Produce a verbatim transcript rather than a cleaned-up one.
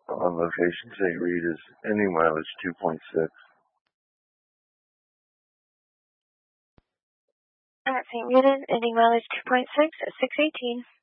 On location, Saint Reed is ending mileage two point six. At Saint Reed is ending mileage two point six at six eighteen.